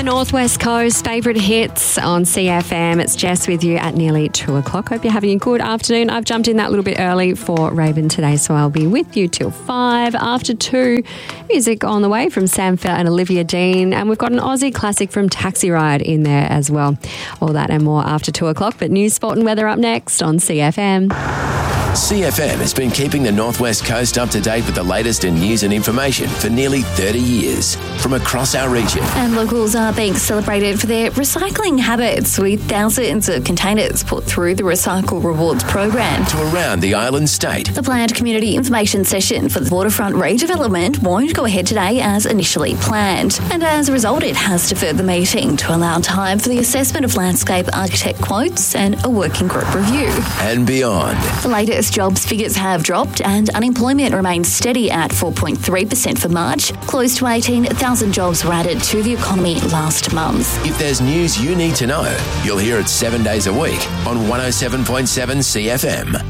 Northwest Coast, favourite hits on CFM. It's Jess with you at nearly 2 o'clock. Hope you're having a good afternoon. I've jumped in that little bit early for Raven today, so I'll be with you till 5. After 2, music on the way from Sam Feldt and Olivia Dean. And we've got an Aussie classic from Taxi Ride in there as well. All that and more after 2 o'clock. But news, sport and weather up next on CFM. CFM has been keeping the Northwest Coast up to date with the latest in news and information for nearly 30 years from across our region. And locals are being celebrated for their recycling habits, with thousands of containers put through the Recycle Rewards program. To around the island state. The planned community information session for the waterfront redevelopment won't go ahead today as initially planned. And as a result, it has deferred the meeting to allow time for the assessment of landscape architect quotes and a working group review. And beyond. The latest jobs figures have dropped and unemployment remains steady at 4.3% for March. Close to 18,000 jobs were added to the economy last month. If there's news you need to know, you'll hear it 7 days a week on 107.7 CFM.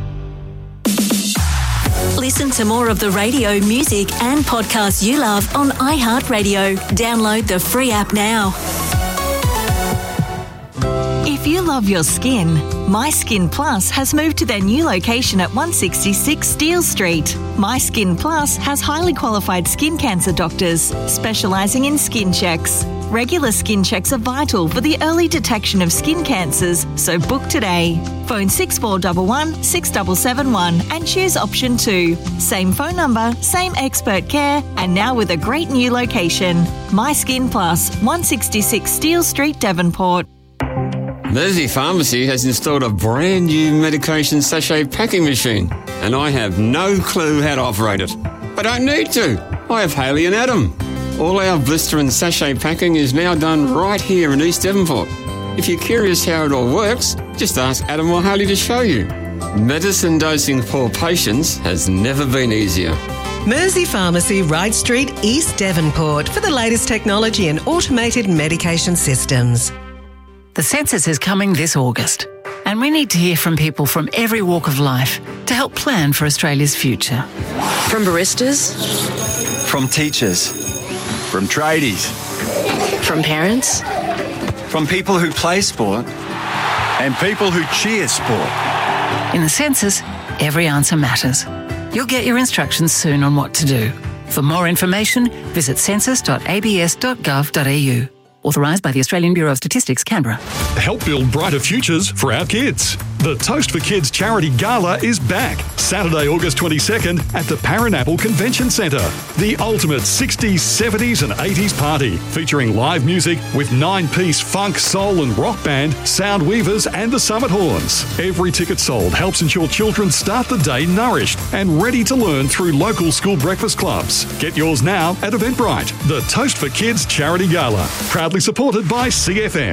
Listen to more of the radio, music and podcasts you love on iHeartRadio. Download the free app now. If you love your skin, My Skin Plus has moved to their new location at 166 Steele Street. My Skin Plus has highly qualified skin cancer doctors specialising in skin checks. Regular skin checks are vital for the early detection of skin cancers, so book today. Phone 6411 6771 and choose option 2. Same phone number, same expert care, and now with a great new location. My Skin Plus, 166 Steele Street, Devonport. Mersey Pharmacy has installed a brand new medication sachet packing machine, and I have no clue how to operate it. I don't need to. I have Haley and Adam. All our blister and sachet packing is now done right here in East Devonport. If you're curious how it all works, just ask Adam or Haley to show you. Medicine dosing for patients has never been easier. Mersey Pharmacy, Ryde Street, East Devonport, for the latest technology and automated medication systems. The census is coming this August, and we need to hear from people from every walk of life to help plan for Australia's future. From baristas, from teachers, from tradies, from parents, from people who play sport, and people who cheer sport. In the census, every answer matters. You'll get your instructions soon on what to do. For more information, visit census.abs.gov.au. Authorised by the Australian Bureau of Statistics, Canberra. Help build brighter futures for our kids. The Toast for Kids Charity Gala is back, Saturday, August 22nd at the Parinapple Convention Centre. The ultimate 60s, 70s and 80s party, featuring live music with 9-piece funk, soul and rock band, Sound Weavers and the Summit Horns. Every ticket sold helps ensure children start the day nourished and ready to learn through local school breakfast clubs. Get yours now at Eventbrite. The Toast for Kids Charity Gala, proudly supported by CFM.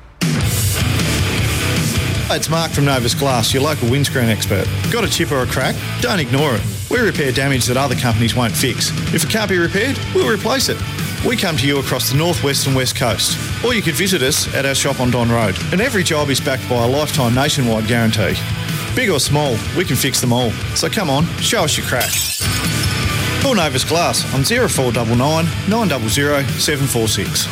It's Mark from Novus Glass, your local windscreen expert. Got a chip or a crack? Don't ignore it. We repair damage that other companies won't fix. If it can't be repaired, we'll replace it. We come to you across the northwest and west coast. Or you could visit us at our shop on Don Road. And every job is backed by a lifetime nationwide guarantee. Big or small, we can fix them all. So come on, show us your crack. Call Novus Glass on 0499 900 746.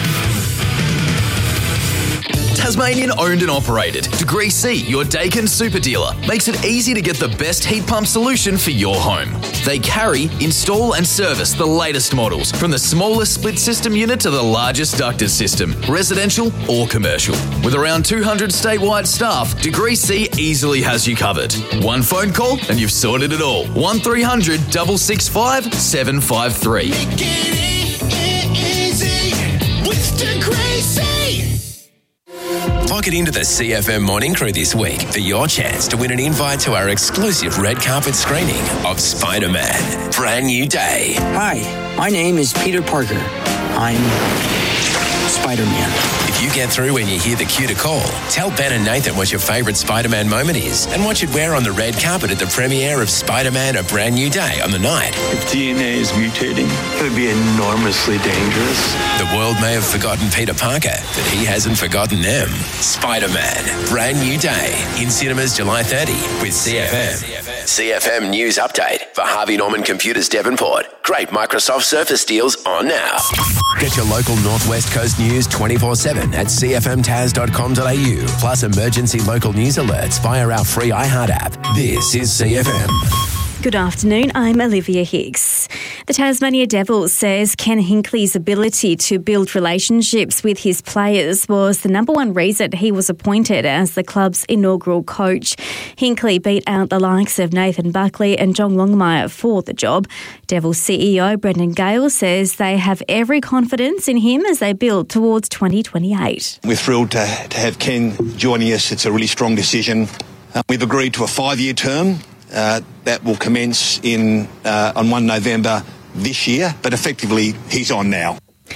Tasmanian owned and operated. Degree C, your Daikin super dealer, makes it easy to get the best heat pump solution for your home. They carry, install and service the latest models, from the smallest split system unit to the largest ducted system, residential or commercial. With around 200 statewide staff, Degree C easily has you covered. One phone call and you've sorted it all. 1300 665 753. Make it easy with Degree C. Pocket into the CFM Morning Crew this week for your chance to win an invite to our exclusive red carpet screening of Spider-Man: Brand New Day. Hi, my name is Peter Parker. I'm Spider-Man. If You get through when you hear the cue to call. Tell Ben and Nathan what your favourite Spider-Man moment is and what you'd wear on the red carpet at the premiere of Spider-Man: A Brand New Day on the night. If DNA is mutating, it would be enormously dangerous. The world may have forgotten Peter Parker, but he hasn't forgotten them. Spider-Man: Brand New Day in cinemas July 30 with CFM. CFM News Update for Harvey Norman Computers Devonport. Great Microsoft Surface deals on now. Get your local Northwest Coast news 24/7 at cfmtaz.com.au. Plus emergency local news alerts via our free iHeart app. This is CFM. Good afternoon, I'm Olivia Hicks. The Tasmania Devils says Ken Hinkley's ability to build relationships with his players was the number one reason he was appointed as the club's inaugural coach. Hinkley beat out the likes of Nathan Buckley and John Longmire for the job. Devils CEO Brendan Gale says they have every confidence in him as they build towards 2028. We're thrilled to have Ken joining us. It's a really strong decision. We've agreed to a 5-year term. That will commence on 1 November this year, but effectively he's on now.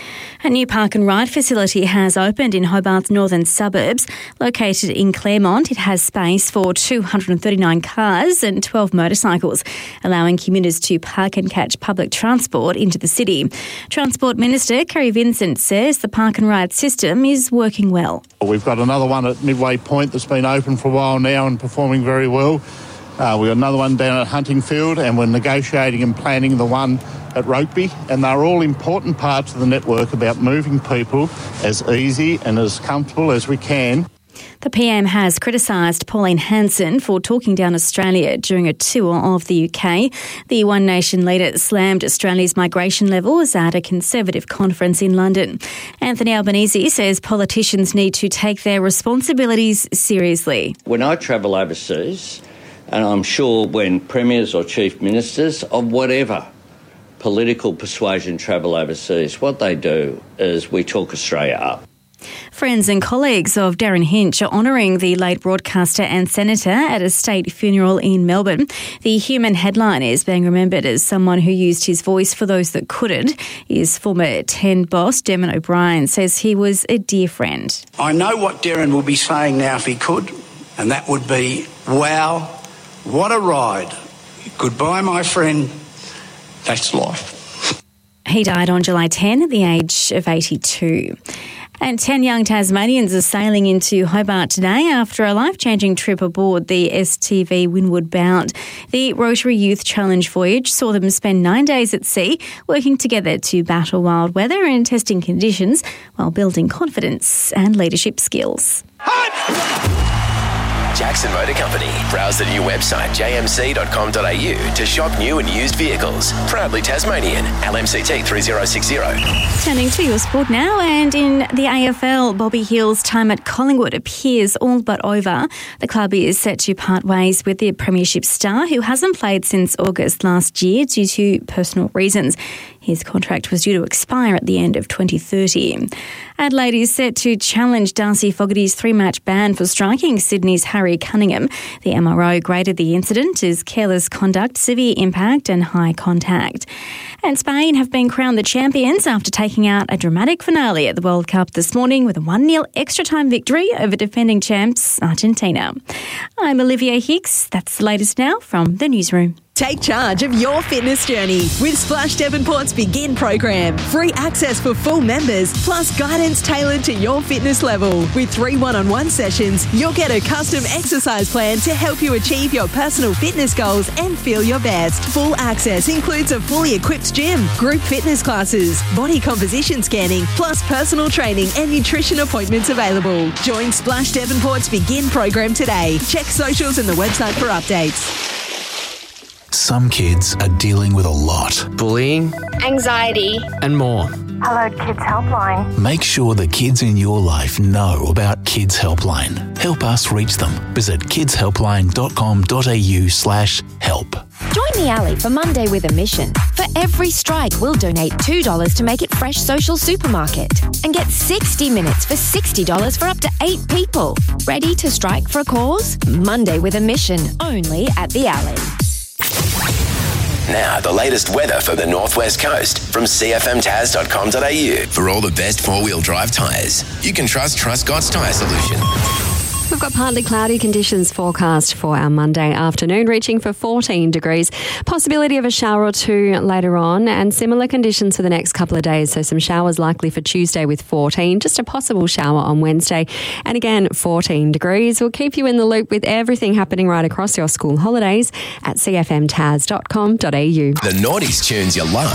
A new park and ride facility has opened in Hobart's northern suburbs. Located in Claremont, it has space for 239 cars and 12 motorcycles, allowing commuters to park and catch public transport into the city. Transport Minister Kerry Vincent says the park and ride system is working well. We've got another one at Midway Point that's been open for a while now and performing very well. We've got another one down at Huntingfield, and we're negotiating and planning the one at Rugby, and they're all important parts of the network about moving people as easy and as comfortable as we can. The PM has criticised Pauline Hanson for talking down Australia during a tour of the UK. The One Nation leader slammed Australia's migration levels at a Conservative conference in London. Anthony Albanese says politicians need to take their responsibilities seriously. When I travel overseas, and I'm sure when premiers or chief ministers of whatever political persuasion travel overseas, what they do is we talk Australia up. Friends and colleagues of Darren Hinch are honouring the late broadcaster and senator at a state funeral in Melbourne. The Human headline is being remembered as someone who used his voice for those that couldn't. His former 10 boss, Dermot O'Brien, says he was a dear friend. I know what Darren will be saying now if he could, and that would be, wow, what a ride. Goodbye, my friend. That's life. He died on July 10 at the age of 82. And 10 young Tasmanians are sailing into Hobart today after a life-changing trip aboard the STV Windward Bound. The Rotary Youth Challenge voyage saw them spend 9 days at sea, working together to battle wild weather and testing conditions while building confidence and leadership skills. Jackson Motor Company. Browse the new website jmc.com.au to shop new and used vehicles. Proudly Tasmanian. LMCT 3060. Turning to your sport now, and in the AFL, Bobby Hill's time at Collingwood appears all but over. The club is set to part ways with the Premiership star, who hasn't played since August last year due to personal reasons. His contract was due to expire at the end of 2030. Adelaide is set to challenge Darcy Fogarty's 3-match ban for striking Sydney's Harry Cunningham. The MRO graded the incident as careless conduct, severe impact and high contact. And Spain have been crowned the champions after taking out a dramatic finale at the World Cup this morning with a 1-0 extra-time victory over defending champs Argentina. I'm Olivia Hicks. That's the latest now from the newsroom. Take charge of your fitness journey with Splash Devonport's Begin program. Free access for full members, plus guidance tailored to your fitness level. With 3 one-on-one sessions, you'll get a custom exercise plan to help you achieve your personal fitness goals and feel your best. Full access includes a fully equipped gym, group fitness classes, body composition scanning, plus personal training and nutrition appointments available. Join Splash Devonport's Begin program today. Check socials and the website for updates. Some kids are dealing with a lot. Bullying, anxiety, and more. Hello Kids Helpline. Make sure the kids in your life know about Kids Helpline. Help us reach them. Visit kidshelpline.com.au/help. Join the Alley for Monday with a mission. For every strike, we'll donate $2 to Make It Fresh Social Supermarket. And get 60 minutes for $60 for up to 8 people. Ready to strike for a cause? Monday with a mission, only at the Alley. Now, the latest weather for the Northwest Coast from cfmtaz.com.au. For all the best four-wheel drive tyres, you can trust Truscott's Tyre Solution. We've got partly cloudy conditions forecast for our Monday afternoon, reaching for 14 degrees. Possibility of a shower or two later on, and similar conditions for the next couple of days. So some showers likely for Tuesday with 14, just a possible shower on Wednesday. And again, 14 degrees. We'll keep you in the loop with everything happening right across your school holidays at cfmtaz.com.au. The Naughties tunes you love.